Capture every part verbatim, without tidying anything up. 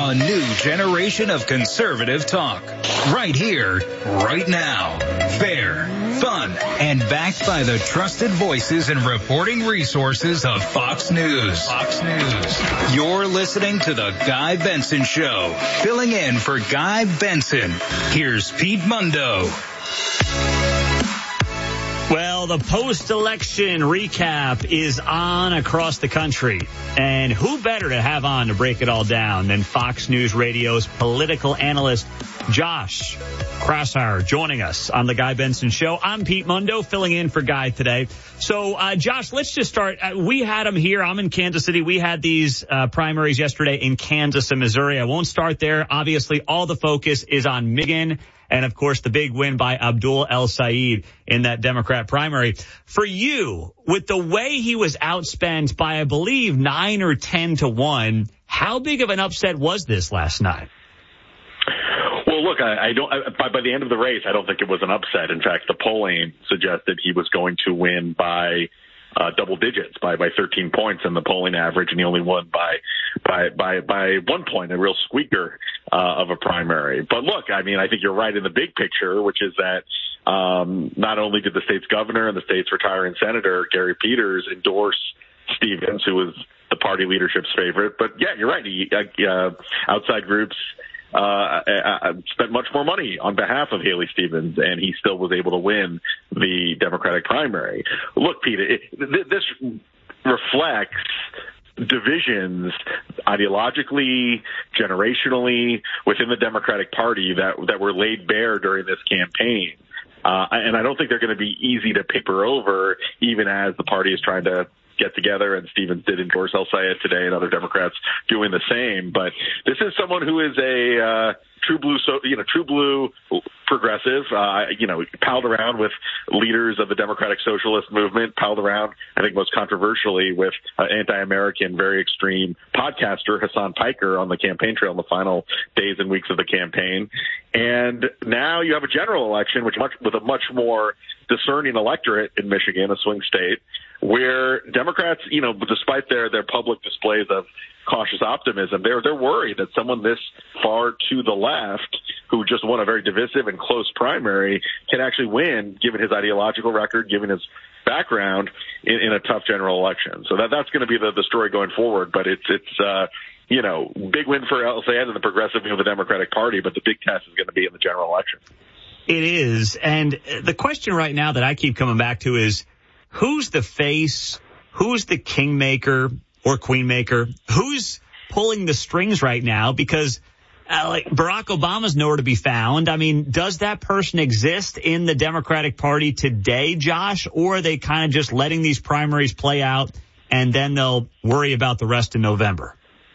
A new generation of conservative talk. Right here, right now. Fair, fun, and backed by the trusted voices and reporting resources of Fox News. Fox News. You're listening to The Guy Benson Show. Filling in for Guy Benson. Here's Pete Mundo. Well, the post-election recap is on across the country. And who better to have on to break it all down than Fox News Radio's political analyst, Josh Kraushaar, joining us on the Guy Benson Show. I'm Pete Mundo, filling in for Guy today. So, uh, Josh, let's just start. Uh, we had him here. I'm in Kansas City. We had these uh, primaries yesterday in Kansas and Missouri. I won't start there. Obviously, all the focus is on Michigan. And, of course, the big win by Abdul El-Sayed in that Democrat primary. For you, with the way he was outspent by, I believe, nine or ten to one, how big of an upset was this last night? Well, look, I, I don't. I, by, by the end of the race, I don't think it was an upset. In fact, the polling suggested he was going to win by uh, double digits, by by thirteen points in the polling average, and he only won by by by by one point, a real squeaker uh, of a primary. But look, I mean, I think you're right in the big picture, which is that um, not only did the state's governor and the state's retiring senator Gary Peters endorse Stevens, who was the party leadership's favorite, but yeah, you're right. He, uh, outside groups Uh, uh, spent much more money on behalf of Haley Stevens, and he still was able to win the Democratic primary. Look, Pete, it, th- this reflects divisions ideologically, generationally within the Democratic Party that that were laid bare during this campaign. Uh, and I don't think they're going to be easy to paper over, even as the party is trying to get together, and Stevens did endorse El-Sayed today, and other Democrats doing the same. But this is someone who is a uh, true blue, so you know, true blue progressive. Uh, you know, palled around with leaders of the Democratic Socialist movement. Palled around, I think, most controversially with uh, anti-American, very extreme podcaster Hassan Piker on the campaign trail in the final days and weeks of the campaign. And now you have a general election, which much with a much more discerning electorate in Michigan, a swing state, where Democrats, you know, despite their, their public displays of cautious optimism, they're they're worried that someone this far to the left, who just won a very divisive and close primary, can actually win, given his ideological record, given his background, in, in a tough general election. So that that's going to be the, the story going forward. But it's it's uh, you know, big win for El-Sayed and the progressive wing of the Democratic Party, but the big test is going to be in the general election. It is, and the question right now that I keep coming back to is, who's the face, who's the kingmaker or queenmaker, who's pulling the strings right now? Because uh, like Barack Obama's nowhere to be found. I mean, does that person exist in the Democratic Party today, Josh, or are they kind of just letting these primaries play out and then they'll worry about the rest in November?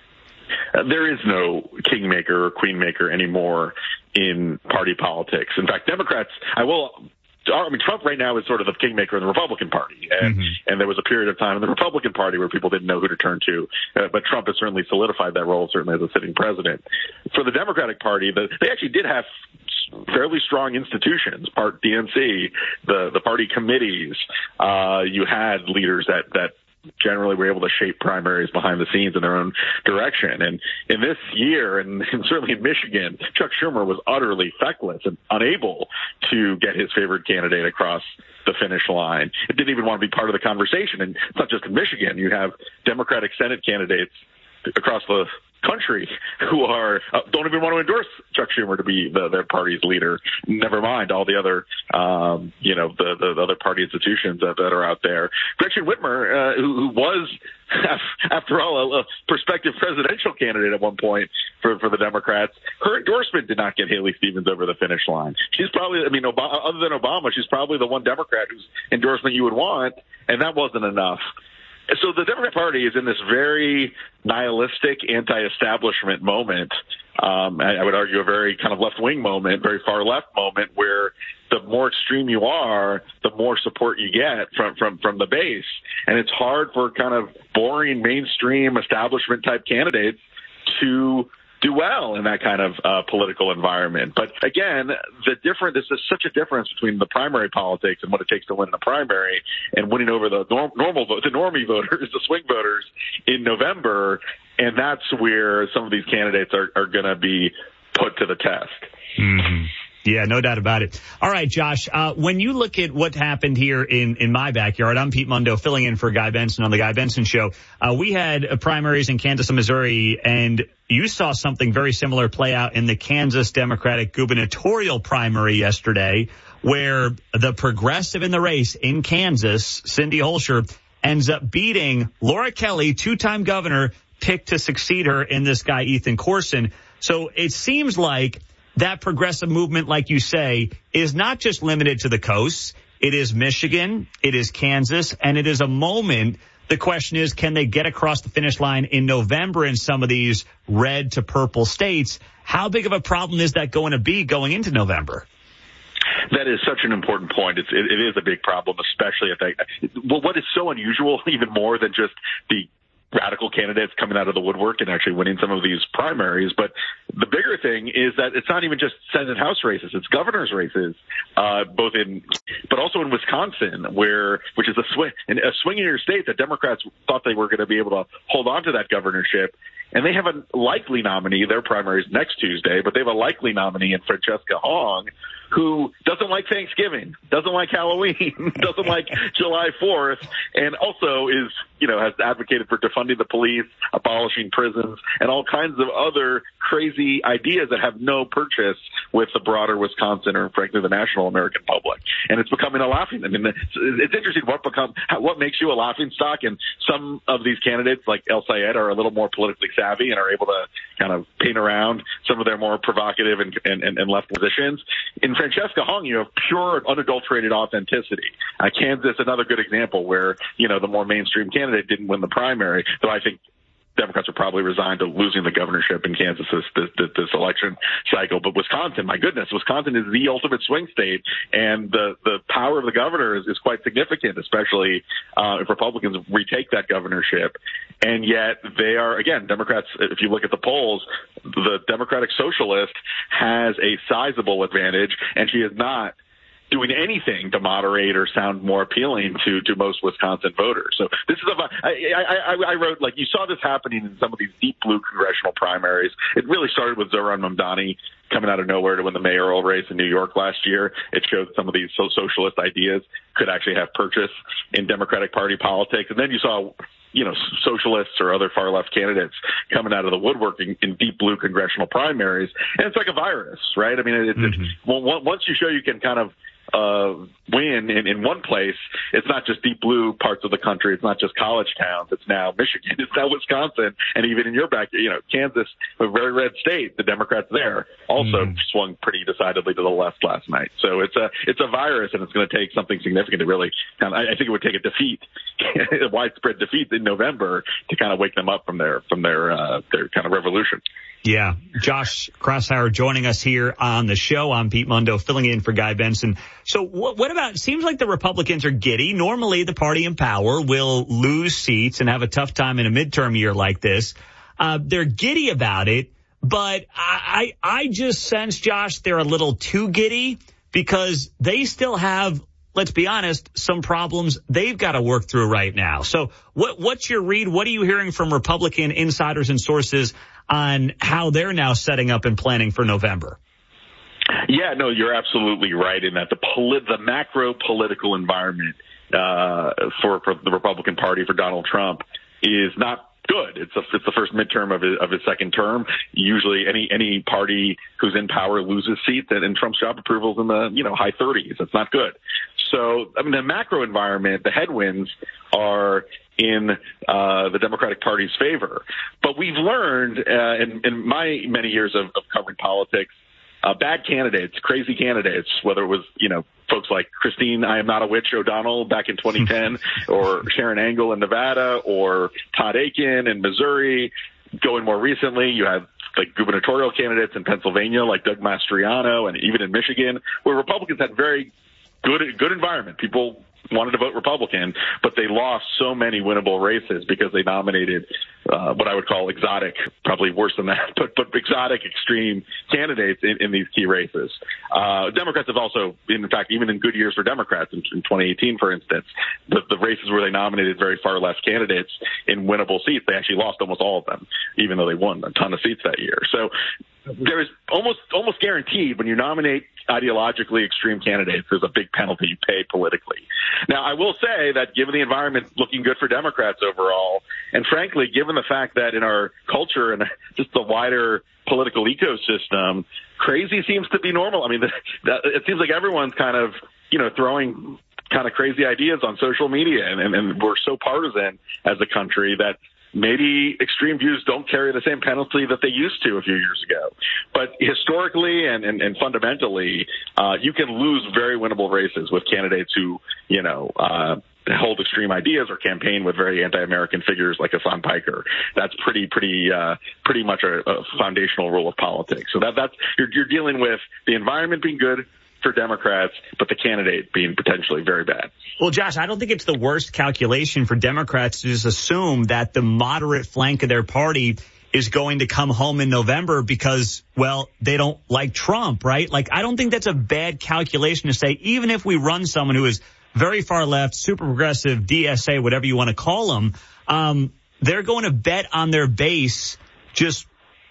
Uh, there is no kingmaker or queenmaker anymore in party politics. In fact, Democrats, I will, I mean, Trump right now is sort of the kingmaker in the Republican Party. And, mm-hmm. and there was a period of time in the Republican Party where people didn't know who to turn to. Uh, but Trump has certainly solidified that role, certainly as a sitting president. For the Democratic Party, the, they actually did have fairly strong institutions, part D N C, the, the party committees. Uh, you had leaders that, that, generally were able to shape primaries behind the scenes in their own direction. And in this year, and, and certainly in Michigan, Chuck Schumer was utterly feckless and unable to get his favorite candidate across the finish line. It didn't even want to be part of the conversation. And it's not just in Michigan. You have Democratic Senate candidates across the country who are uh, don't even want to endorse Chuck Schumer to be the, their party's leader. Never mind all the other, um, you know, the, the, the other party institutions that, that are out there. Gretchen Whitmer, uh, who, who was, after all, a, a prospective presidential candidate at one point for, for the Democrats, her endorsement did not get Haley Stevens over the finish line. She's probably, I mean, Obama, other than Obama, she's probably the one Democrat whose endorsement you would want, and that wasn't enough. So the Democrat Party is in this very nihilistic, anti-establishment moment. Um, I, I would argue a very kind of left-wing moment, very far-left moment, where the more extreme you are, the more support you get from, from, from the base. And it's hard for kind of boring, mainstream, establishment-type candidates to do well in that kind of uh, political environment. But again, the difference, this is such a difference between the primary politics and what it takes to win in a primary and winning over the norm, normal vote, the normie voters, the swing voters in November. And that's where some of these candidates are, are going to be put to the test. Mm-hmm. Yeah, no doubt about it. All right, Josh, uh, when you look at what happened here in, in my backyard, I'm Pete Mundo filling in for Guy Benson on the Guy Benson Show. Uh, we had uh, primaries in Kansas and Missouri, and you saw something very similar play out in the Kansas Democratic gubernatorial primary yesterday, where the progressive in the race in Kansas, Cindy Holscher, ends up beating Laura Kelly, two-time governor, picked to succeed her in this guy, Ethan Corson. So it seems like that progressive movement, like you say, is not just limited to the coasts. It is Michigan, it is Kansas, and it is a moment. The question is, can they get across the finish line in November in some of these red to purple states? How big of a problem is that going to be going into November? That is such an important point. It's, it, it is a big problem, especially if they, well, what is so unusual, even more than just the radical candidates coming out of the woodwork and actually winning some of these primaries. But the bigger thing is that it's not even just Senate House races, it's governor's races, uh, both in, but also in Wisconsin, where, which is a swing, a swingier state that Democrats thought they were going to be able to hold on to that governorship. And they have a likely nominee, their primaries next Tuesday, but they have a likely nominee in Francesca Hong, who doesn't like Thanksgiving, doesn't like Halloween, doesn't like July fourth, and also is, you know, has advocated for defunding the police, abolishing prisons, and all kinds of other crazy ideas that have no purchase with the broader Wisconsin or, frankly, the national American public. And it's becoming a laughing. I mean, it's, it's interesting what become what makes you a laughing stock. And some of these candidates, like El Sayed, are a little more politically savvy and are able to kind of paint around some of their more provocative and, and, and left positions. In Francesca Hong, you have pure, unadulterated authenticity. Uh, Kansas, another good example where, you know, the more mainstream candidate didn't win the primary, though I think Democrats are probably resigned to losing the governorship in Kansas this, this, this election cycle. But Wisconsin, my goodness, Wisconsin is the ultimate swing state, and the, the power of the governor is, is quite significant, especially uh, if Republicans retake that governorship. And yet they are, again, Democrats, if you look at the polls, the Democratic Socialist has a sizable advantage, and she is not doing anything to moderate or sound more appealing to, to most Wisconsin voters. So this is a, I, I, I wrote, like, you saw this happening in some of these deep blue congressional primaries. It really started with Zohran Mamdani coming out of nowhere to win the mayoral race in New York last year. It showed some of these so socialist ideas could actually have purchase in Democratic Party politics. And then you saw, you know, socialists or other far left candidates coming out of the woodwork in, in deep blue congressional primaries. And it's like a virus, right? I mean, it, mm-hmm. it, well, once you show you can kind of uh, win in, in one place, it's not just deep blue parts of the country. It's not just college towns. It's now Michigan. It's now Wisconsin. And even in your back, you know, Kansas, a very red state, the Democrats there also mm. swung pretty decidedly to the left last night. So it's a, it's a virus, and it's going to take something significant to really kind of, I, I think it would take a defeat, a widespread defeat in November to kind of wake them up from their, from their, uh, their kind of revolution. Yeah. Josh Kraushaar joining us here on the show. I'm Pete Mundo filling in for Guy Benson. So what, what about, it seems like the Republicans are giddy. Normally the party in power will lose seats and have a tough time in a midterm year like this. Uh, they're giddy about it, but I, I, I just sense, Josh, they're a little too giddy because they still have, let's be honest, some problems they've got to work through right now. So what, what's your read? What are you hearing from Republican insiders and sources on how they're now setting up and planning for November? Yeah, no, you're absolutely right in that the polit- the macro political environment uh, for, for the Republican Party, for Donald Trump, is not good. It's, a, it's the first midterm of his, of his second term. Usually any, any party who's in power loses seats, and, and Trump's job approval is in the, you know, high thirties. That's not good. So, I mean, the macro environment, the headwinds are in uh, the Democratic Party's favor. But we've learned uh, in, in my many years of, of covering politics, uh, bad candidates, crazy candidates, whether it was, you know, folks like Christine I Am Not a Witch O'Donnell back in twenty ten, or Sharon Angle in Nevada, or Todd Akin in Missouri. Going more recently, you have like gubernatorial candidates in Pennsylvania, like Doug Mastriano, and even in Michigan, where Republicans had very good good environment. People wanted to vote Republican, but they lost so many winnable races because they nominated uh, what I would call exotic, probably worse than that, but but exotic extreme candidates in, in these key races. Uh, Democrats have also, in fact, even in good years for Democrats, in, in twenty eighteen, for instance, the, the races where they nominated very far left candidates in winnable seats, they actually lost almost all of them, even though they won a ton of seats that year. So there is almost almost guaranteed when you nominate ideologically extreme candidates, there's a big penalty you pay politically. Now, I will say that given the environment looking good for Democrats overall, and frankly, given the fact that in our culture and just the wider political ecosystem, crazy seems to be normal. I mean, the, the, it seems like everyone's kind of, you know, throwing kind of crazy ideas on social media, and, and, and we're so partisan as a country that maybe extreme views don't carry the same penalty that they used to a few years ago. But historically and, and, and fundamentally, uh, you can lose very winnable races with candidates who, you know, uh, hold extreme ideas or campaign with very anti-American figures like Hassan Piker. That's pretty, pretty, uh, pretty much a, a foundational rule of politics. So that, that's, you're, you're dealing with the environment being good for Democrats, but the candidate being potentially very bad. Well, Josh, I don't think it's the worst calculation for Democrats to just assume that the moderate flank of their party is going to come home in November because, well, they don't like Trump, right? Like, I don't think that's a bad calculation to say, even if we run someone who is very far left, super progressive, D S A, whatever you want to call them, um, they're going to bet on their base just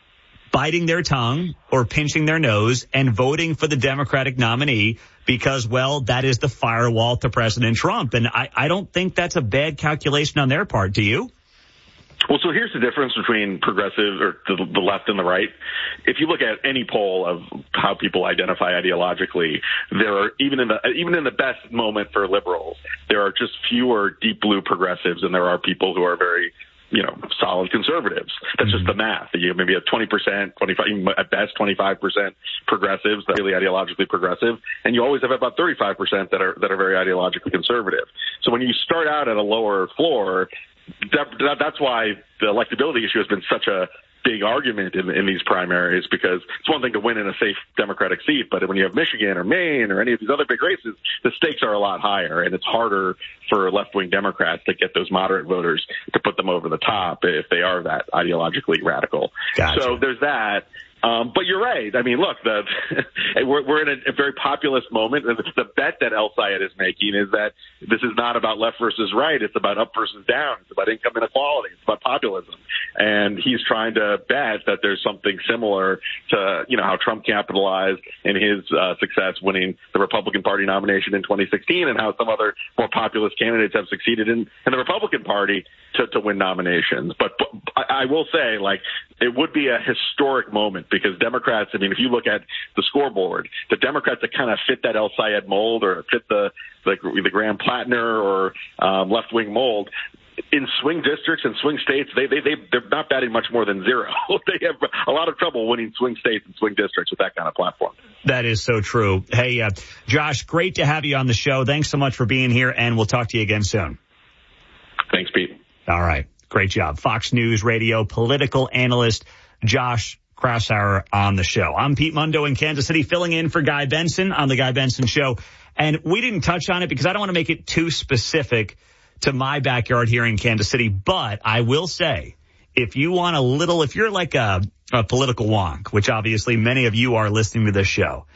biting their tongue or pinching their nose and voting for the Democratic nominee because, well, that is the firewall to President Trump. And I, I don't think that's a bad calculation on their part. Do you? Well, so here's the difference between progressive or the, the left and the right. If you look at any poll of how people identify ideologically, there are, even in the even in the best moment for liberals, there are just fewer deep blue progressives than there are people who are very, you know, solid conservatives. That's just the math. You maybe have twenty percent, twenty-five, at best twenty-five percent progressives that are really ideologically progressive, and you always have about thirty-five percent that are that are very ideologically conservative. So when you start out at a lower floor, that, that, that's why the electability issue has been such a big argument in, in these primaries, because it's one thing to win in a safe Democratic seat, but when you have Michigan or Maine or any of these other big races, the stakes are a lot higher, and it's harder for left-wing Democrats to get those moderate voters to put them over the top if they are that ideologically radical. Gotcha. So there's that. Um, but you're right. I mean, look, the, we're, we're in a, a very populist moment. And the bet that El Sayed is making is that this is not about left versus right. It's about up versus down. It's about income inequality. It's about populism. And he's trying to bet that there's something similar to, you know, how Trump capitalized in his uh, success winning the Republican Party nomination in twenty sixteen, and how some other more populist candidates have succeeded in, in the Republican Party to, to win nominations. But, but I, I will say, like, it would be a historic moment, because Democrats, I mean, if you look at the scoreboard, the Democrats that kind of fit that El Sayed mold or fit the the, the Graham Plattner or um, left-wing mold, in swing districts and swing states, they, they, they, they're not batting much more than zero. They have a lot of trouble winning swing states and swing districts with that kind of platform. That is so true. Hey, uh, Josh, great to have you on the show. Thanks so much for being here, and we'll talk to you again soon. Thanks, Pete. All right. Great job. Fox News Radio political analyst Josh Kraushaar on the show. I'm Pete Mundo in Kansas City, filling in for Guy Benson on the Guy Benson Show. And we didn't touch on it because I don't want to make it too specific to my backyard here in Kansas City. But I will say, if you want a little, if you're like a, a political wonk, which obviously many of you are listening to this show,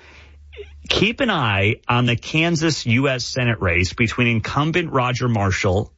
keep an eye on the Kansas U S Senate race between incumbent Roger Marshall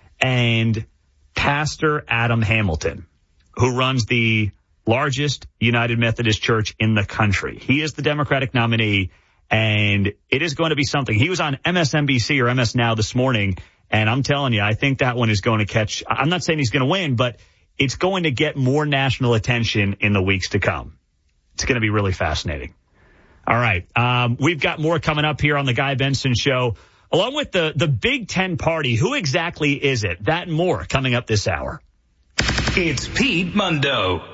and Pastor Adam Hamilton, who runs the largest United Methodist Church in the country. He is the Democratic nominee, and it is going to be something. He was on M S N B C or M S Now this morning, and I'm telling you, I think that one is going to catch. I'm not saying he's going to win, but it's going to get more national attention in the weeks to come. It's going to be really fascinating. All right. Um, we've got more coming up here on the Guy Benson Show, along with the, the Big Ten party. Who exactly is it? That and more coming up this hour. It's Pete Mundo.